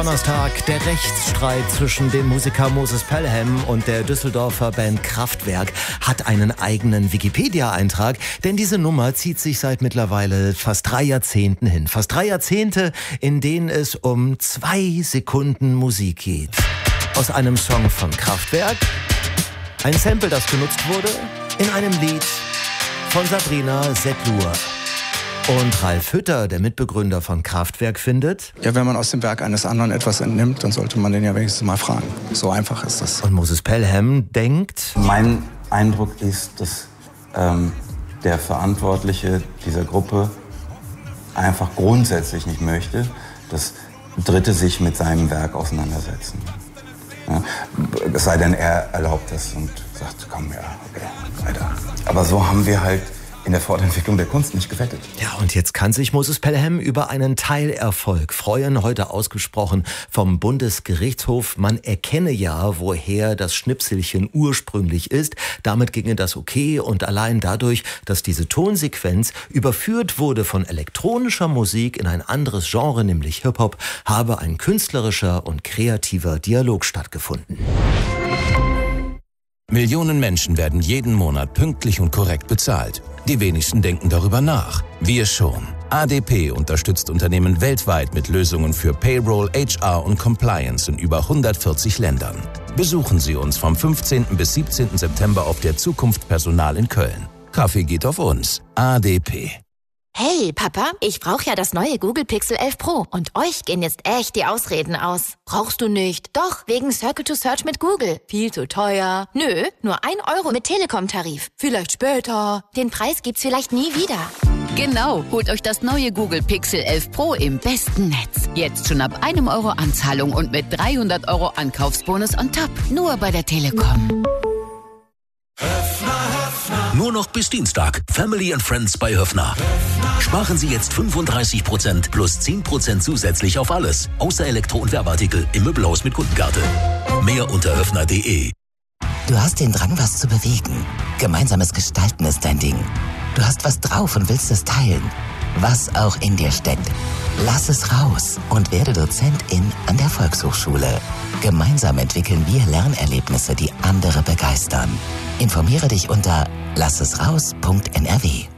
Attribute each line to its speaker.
Speaker 1: Donnerstag. Der Rechtsstreit zwischen dem Musiker Moses Pelham und der Düsseldorfer Band Kraftwerk hat einen eigenen Wikipedia-Eintrag, denn diese Nummer zieht sich seit mittlerweile fast 3 Jahrzehnten hin. Fast 3 Jahrzehnte, in denen es um 2 Sekunden Musik geht. Aus einem Song von Kraftwerk, ein Sample, das genutzt wurde, in einem Lied von Sabrina Setlur. Und Ralf Hütter, der Mitbegründer von Kraftwerk, findet:
Speaker 2: Ja, wenn man aus dem Werk eines anderen etwas entnimmt, dann sollte man den ja wenigstens mal fragen. So einfach ist das.
Speaker 1: Und Moses Pelham denkt:
Speaker 3: Mein Eindruck ist, dass der Verantwortliche dieser Gruppe einfach grundsätzlich nicht möchte, dass Dritte sich mit seinem Werk auseinandersetzen. Ja, es sei denn, er erlaubt das und sagt, komm, ja, okay, weiter. Aber so haben wir halt in der Fortentwicklung der Kunst nicht gewettet.
Speaker 1: Ja, und jetzt kann sich Moses Pelham über einen Teilerfolg freuen, heute ausgesprochen vom Bundesgerichtshof. Man erkenne ja, woher das Schnipselchen ursprünglich ist. Damit ginge das okay, und allein dadurch, dass diese Tonsequenz überführt wurde von elektronischer Musik in ein anderes Genre, nämlich Hip-Hop, habe ein künstlerischer und kreativer Dialog stattgefunden.
Speaker 4: Millionen Menschen werden jeden Monat pünktlich und korrekt bezahlt. Die wenigsten denken darüber nach. Wir schon. ADP unterstützt Unternehmen weltweit mit Lösungen für Payroll, HR und Compliance in über 140 Ländern. Besuchen Sie uns vom 15. bis 17. September auf der Zukunft Personal in Köln. Kaffee geht auf uns. ADP.
Speaker 5: Hey, Papa, ich brauche ja das neue Google Pixel 11 Pro. Und euch gehen jetzt echt die Ausreden aus. Brauchst du nicht? Doch, wegen Circle to Search mit Google. Viel zu teuer. Nö, nur 1 Euro mit Telekom-Tarif. Vielleicht später. Den Preis gibt's vielleicht nie wieder.
Speaker 6: Genau, holt euch das neue Google Pixel 11 Pro im besten Netz. Jetzt schon ab 1 Euro Anzahlung und mit 300 Euro Ankaufsbonus on top. Nur bei der Telekom.
Speaker 7: Nur noch bis Dienstag. Family and Friends bei Höffner. Sparen Sie jetzt 35% plus 10% zusätzlich auf alles. Außer Elektro- und Werbeartikel im Möbelhaus mit Kundenkarte. Mehr unter höffner.de.
Speaker 8: Du hast den Drang, was zu bewegen. Gemeinsames Gestalten ist dein Ding. Du hast was drauf und willst es teilen. Was auch in dir steckt. Lass es raus und werde Dozentin an der Volkshochschule. Gemeinsam entwickeln wir Lernerlebnisse, die andere begeistern. Informiere dich unter lassesraus.nrw.